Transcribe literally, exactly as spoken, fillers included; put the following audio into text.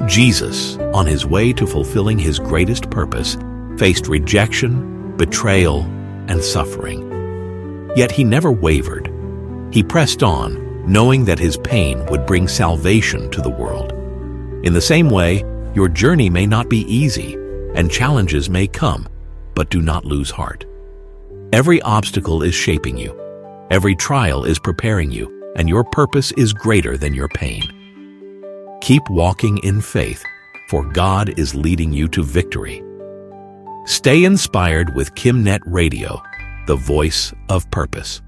Jesus, on his way to fulfilling his greatest purpose, faced rejection, betrayal, and suffering. Yet he never wavered. He pressed on, knowing that his pain would bring salvation to the world. In the same way, your journey may not be easy, and challenges may come, but do not lose heart. Every obstacle is shaping you. Every trial is preparing you, and your purpose is greater than your pain. Keep walking in faith, for God is leading you to victory. Stay inspired with KimNet Radio, the voice of purpose.